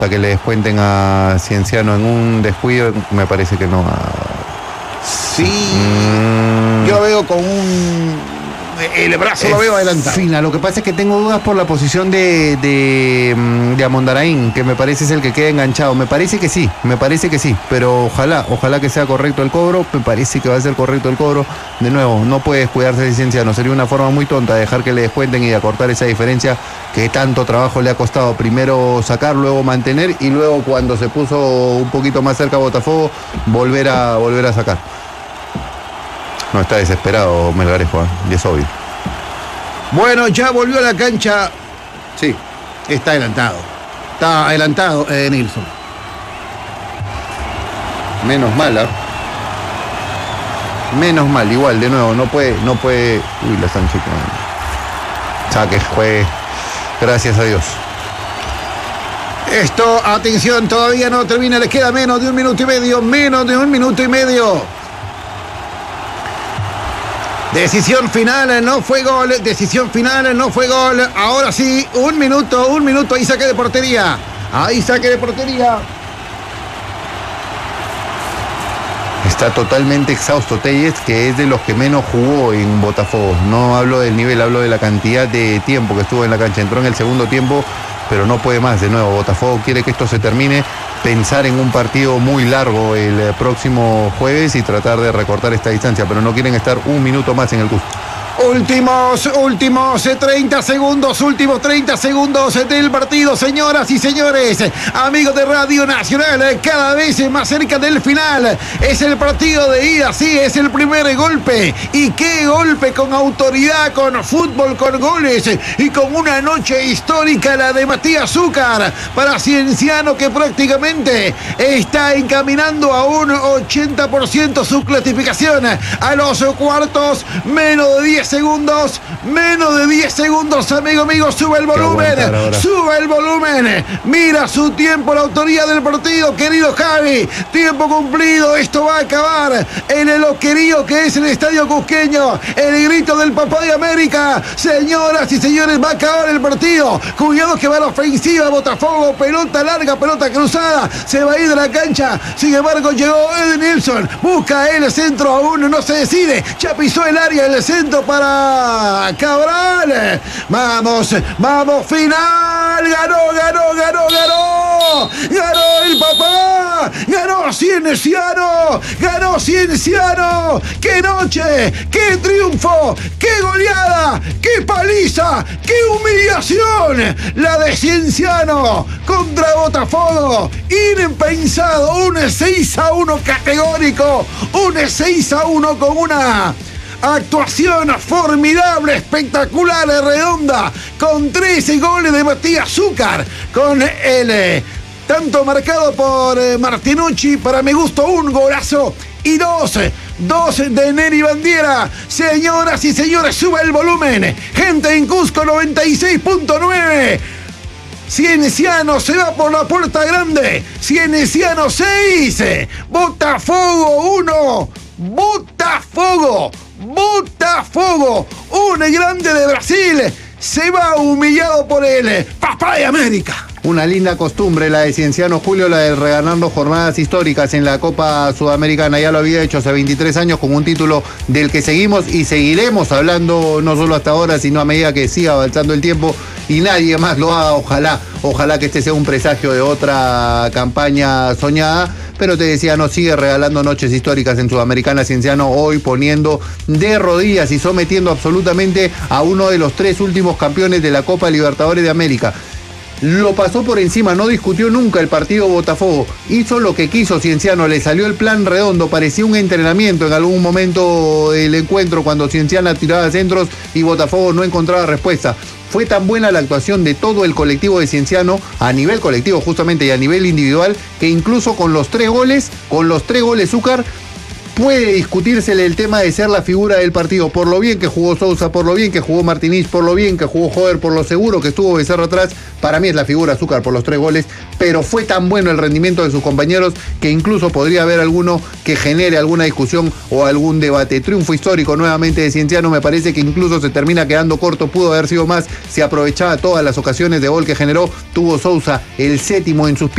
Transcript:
que le descuenten a Cienciano en un descuido, me parece que no. Sí, yo lo veo con el brazo lo veo adelantado. Fina, lo que pasa es que tengo dudas por la posición de Amondaraín, que me parece es el que queda enganchado. Me parece que sí, pero ojalá que sea correcto el cobro. Me parece que va a ser correcto el cobro. De nuevo, no puede descuidarse de Cienciano, sería una forma muy tonta de dejar que le descuenten y de acortar esa diferencia que tanto trabajo le ha costado. Primero sacar, luego mantener y luego cuando se puso un poquito más cerca a Botafogo, volver a sacar. No, está desesperado Melgarejo, y es obvio. Bueno, ya volvió a la cancha. Sí. Está adelantado. Está adelantado Nilsson. Menos mal, igual, de nuevo, no puede. Uy, la Sánchez. Saque, juegue. Gracias a Dios. Esto, atención, todavía no termina, le queda menos de un minuto y medio. Decisión final, no fue gol. Ahora sí, un minuto. Ahí saque de portería. Está totalmente exhausto Telles, que es de los que menos jugó en Botafogo. No hablo del nivel, hablo de la cantidad de tiempo que estuvo en la cancha. Entró en el segundo tiempo, pero no puede más. De nuevo, Botafogo quiere que esto se termine, pensar en un partido muy largo el próximo jueves y tratar de recortar esta distancia, pero no quieren estar un minuto más en el Cusco. Últimos 30 segundos del partido, señoras y señores, amigos de Radio Nacional, cada vez más cerca del final. Es el partido de ida, sí, es el primer golpe. Y qué golpe, con autoridad, con fútbol, con goles y con una noche histórica, la de Matías Zúcar para Cienciano, que prácticamente está encaminando a un 80% su clasificación a los cuartos. Menos de 10 segundos, amigo, sube el volumen, mira su tiempo, la autoría del partido, querido Javi, tiempo cumplido, esto va a acabar en el loquerío que es el Estadio Cusqueño, el grito del papá de América, señoras y señores, va a acabar el partido, cuidado que va a la ofensiva Botafogo, pelota larga, pelota cruzada, se va a ir de la cancha, sin embargo llegó Ed Nilsson, busca el centro, aún no se decide, ya pisó el área, el centro para Cabral. Vamos, final. Ganó el papá. Ganó Cienciano. Qué noche, qué triunfo, qué goleada, qué paliza, qué humillación. La de Cienciano contra Botafogo. Impensado, un 6-1 categórico. Un 6-1 con una actuación formidable, espectacular, redonda, con 13 goles de Matías Zúcar, con el tanto marcado por Martinucci, para mi gusto un golazo, y dos de Neri Bandiera. Señoras y señores, sube el volumen, gente en Cusco 96.9. Cienciano se va por la puerta grande. Cienciano 6, Botafogo 1. Botafogo, un grande de Brasil, se va humillado por el papá de América. Una linda costumbre la de Cienciano, Julio, la de reganando jornadas históricas en la Copa Sudamericana. Ya lo había hecho hace 23 años con un título del que seguimos y seguiremos hablando, no solo hasta ahora, sino a medida que siga avanzando el tiempo y nadie más lo haga. Ojalá que este sea un presagio de otra campaña soñada. Pero te decía, nos sigue regalando noches históricas en Sudamericana. Cienciano hoy poniendo de rodillas y sometiendo absolutamente a uno de los 3 últimos campeones de la Copa Libertadores de América. Lo pasó por encima, no discutió nunca el partido Botafogo. Hizo lo que quiso Cienciano, le salió el plan redondo, parecía un entrenamiento en algún momento del encuentro cuando Cienciano tiraba centros y Botafogo no encontraba respuesta. Fue tan buena la actuación de todo el colectivo de Cienciano, a nivel colectivo justamente y a nivel individual, que incluso con los 3 goles Zúcar, puede discutírsele el tema de ser la figura del partido, por lo bien que jugó Sousa, por lo bien que jugó Martínez, por lo bien que jugó Joder, por lo seguro que estuvo Becerra atrás. Para mí es la figura Zúcar por los 3 goles, pero fue tan bueno el rendimiento de sus compañeros que incluso podría haber alguno que genere alguna discusión o algún debate. Triunfo histórico nuevamente de Cienciano, me parece que incluso se termina quedando corto, pudo haber sido más, se aprovechaba todas las ocasiones de gol que generó. Tuvo Sousa el 7º en sus pies.